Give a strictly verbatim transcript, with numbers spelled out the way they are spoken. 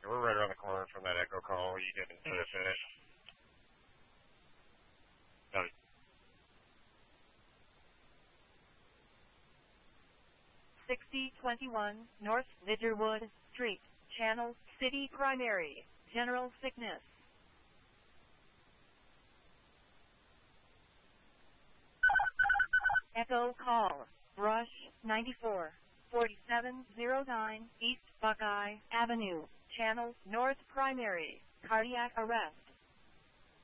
we're right around the corner from that echo call. You didn't finish. No. sixty twenty-one North Lidgerwood Street, Channel City Primary, General Sickness. Echo call, Brush ninety-four, forty-seven oh nine East Buckeye Avenue, Channel North Primary, cardiac arrest.